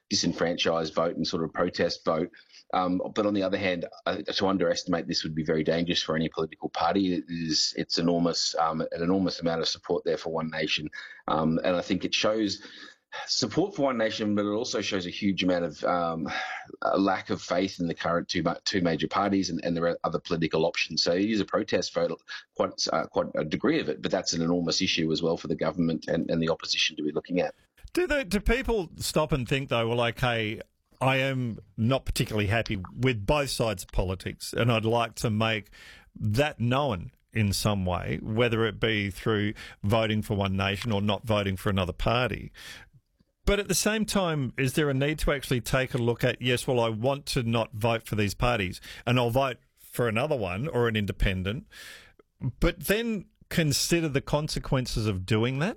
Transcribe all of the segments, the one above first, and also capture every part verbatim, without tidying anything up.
disenfranchised vote and sort of protest vote. Um, but on the other hand, uh, to underestimate this would be very dangerous for any political party. It is, it's enormous, um, an enormous amount of support there for One Nation. Um, and I think it shows support for One Nation, but it also shows a huge amount of um, a lack of faith in the current two two major parties and, and the other political options. So it is a protest vote, quite uh, quite a degree of it, but that's an enormous issue as well for the government and, and the opposition to be looking at. Do they, do people stop and think though? Well, okay, I am not particularly happy with both sides of politics, and I'd like to make that known in some way, whether it be through voting for One Nation or not voting for another party. But at the same time, is there a need to actually take a look at, yes, well, I want to not vote for these parties and I'll vote for another one or an independent, but then consider the consequences of doing that?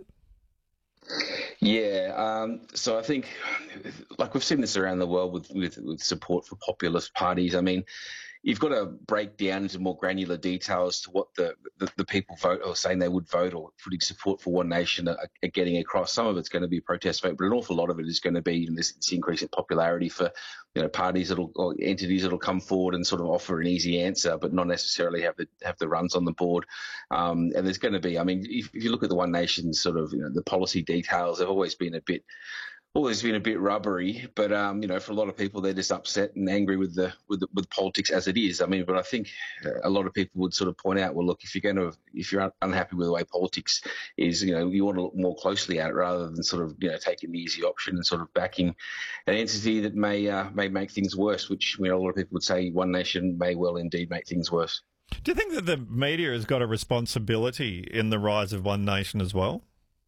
Yeah, um, so I think, like we've seen this around the world with, with, with support for populist parties. I mean, you've got to break down into more granular details to what the, the, the people vote or saying they would vote or putting support for One Nation are, are getting across. Some of it's going to be a protest vote, but an awful lot of it is going to be this, this increase in popularity for, you know, parties that'll or entities that'll come forward and sort of offer an easy answer, but not necessarily have the have the runs on the board. Um, and there's going to be, I mean, if, if you look at the One Nation sort of, you know, the policy details, they've always been a bit. Always been a bit rubbery, but um, you know, for a lot of people, they're just upset and angry with the with the, with politics as it is. I mean, but I think a lot of people would sort of point out, well, look, if you're going to, if you're unhappy with the way politics is, you know, you want to look more closely at it rather than sort of, you know, taking the easy option and sort of backing an entity that may uh, may make things worse. Which, you know, a lot of people would say One Nation may well indeed make things worse. Do you think that the media has got a responsibility in the rise of One Nation as well?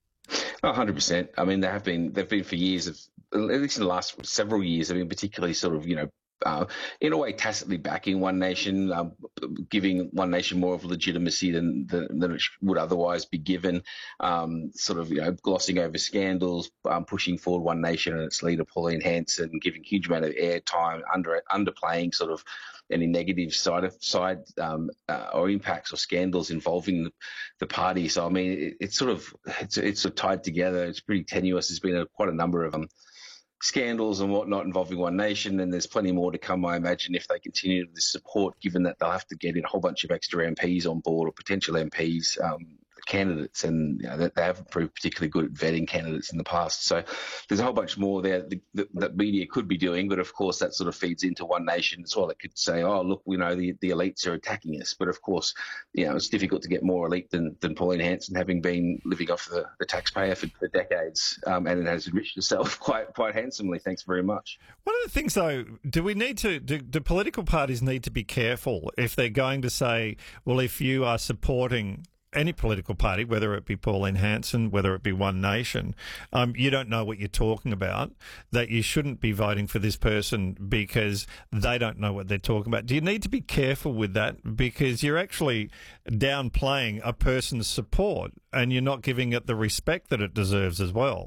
one hundred percent. I mean, they have been, they've been for years, of, at least in the last several years, they've been particularly sort of, you know, uh, in a way tacitly backing One Nation, um, giving One Nation more of legitimacy than, than, than it would otherwise be given, um, sort of, you know, glossing over scandals, um, pushing forward One Nation and its leader, Pauline Hanson, giving a huge amount of airtime, under, underplaying sort of any negative side of side um, uh, or impacts or scandals involving the, the party. So I mean, it, it's sort of it's it's sort of tied together. It's pretty tenuous. There's been a, quite a number of um, scandals and whatnot involving One Nation, and there's plenty more to come, I imagine, if they continue this support. Given that they'll have to get in a whole bunch of extra M Ps on board or potential M Ps. Um, candidates, and you know, they haven't proved particularly good at vetting candidates in the past. So there's a whole bunch more there that, that media could be doing, but of course that sort of feeds into One Nation as well. It could say, oh, look, you know, the, the elites are attacking us. But of course, you know, it's difficult to get more elite than, than Pauline Hanson, having been living off the, the taxpayer for, for decades, um, and it has enriched herself quite quite handsomely. Thanks very much. One of the things, though, do we need to, do, do political parties need to be careful if they're going to say, well, if you are supporting any political party, whether it be Pauline Hanson, whether it be One Nation, um, you don't know what you're talking about, that you shouldn't be voting for this person because they don't know what they're talking about. Do you need to be careful with that? Because you're actually downplaying a person's support and you're not giving it the respect that it deserves as well.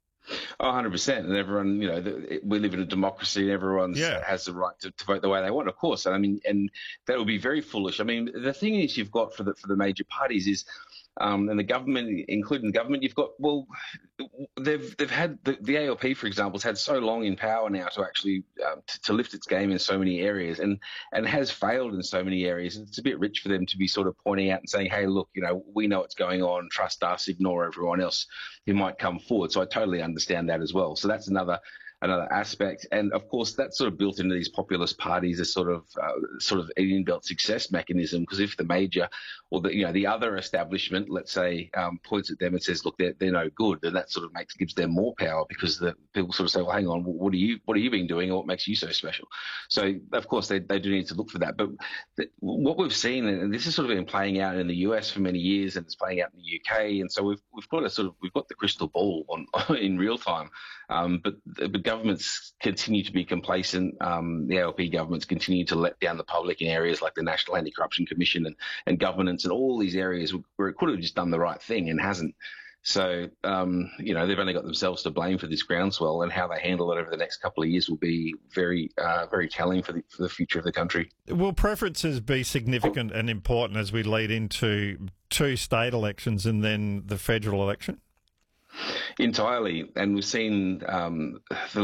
Oh, one hundred percent. And everyone, you know, the, we live in a democracy and everyone yeah. has the right to, to vote the way they want, of course. And I mean, and that would be very foolish. I mean, the thing is you've got for the, for the major parties is, um, and the government, including the government, you've got, well, they've they've had, the, the A L P, for example, has had so long in power now to actually, um, to, to lift its game in so many areas and, and has failed in so many areas. It's a bit rich for them to be sort of pointing out and saying, hey, look, you know, we know what's going on, trust us, ignore everyone else who might come forward. So I totally understand that as well. So that's another another aspect. And of course, that's sort of built into these populist parties as sort of uh, sort of an inbuilt success mechanism. Because if the major or the, you know, the other establishment, let's say, um, points at them and says, look, they're, they're no good, then that sort of makes gives them more power because the people sort of say, well, hang on, what are you what are you been doing or what makes you so special? So of course, they, they do need to look for that. But the, what we've seen, and this has sort of been playing out in the U S for many years, and it's playing out in the U K, and so we've we've got a sort of we've got the crystal ball on in real time. Um, but but governments continue to be complacent. Um, the A L P governments continue to let down the public in areas like the National Anti-Corruption Commission and, and governance and all these areas where it could have just done the right thing and hasn't. So, um, you know, they've only got themselves to blame for this groundswell, and how they handle it over the next couple of years will be very, uh, very telling for the, for the future of the country. Will preferences be significant and important as we lead into two state elections and then the federal election? Entirely. And we've seen um, the